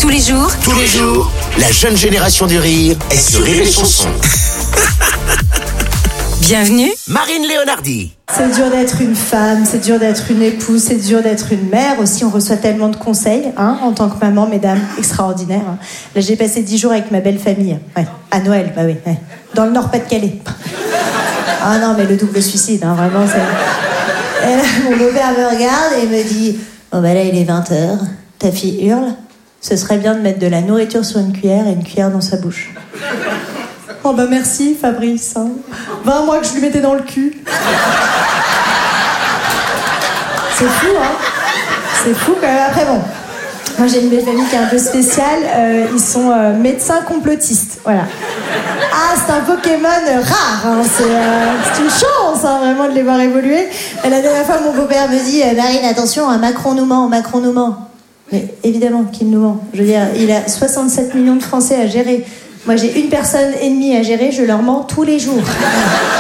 les jours, la jeune génération du rire est sur Rire et Chanson. bienvenue. Marine Léonardi. C'est dur d'être une femme, c'est dur d'être une épouse, c'est dur d'être une mère aussi. On reçoit tellement de conseils en tant que maman, mesdames, extraordinaire. Là, j'ai passé 10 jours avec ma belle famille. Ouais, à Noël, bah oui. Ouais. Dans le Nord-Pas-de-Calais. Ah non, mais le double suicide, vraiment, c'est... Et là, mon beau-père me regarde et me dit « Oh bah là, il est 20h, ta fille hurle. Ce serait bien de mettre de la nourriture sur une cuillère et une cuillère dans sa bouche. » Oh bah merci Fabrice, 20 mois que je lui mettais dans le cul. C'est fou, c'est fou quand même. Après bon, moi j'ai une belle famille qui est un peu spéciale. Ils sont médecins complotistes, voilà. Ah, c'est un Pokémon rare, c'est une chance vraiment de les voir évoluer. Et la dernière fois mon beau-père me dit Marine, attention, Macron nous ment. Mais évidemment qu'il nous ment. Je veux dire, il a 67 millions de Français à gérer. Moi, j'ai une personne ennemie à gérer, je leur mens tous les jours.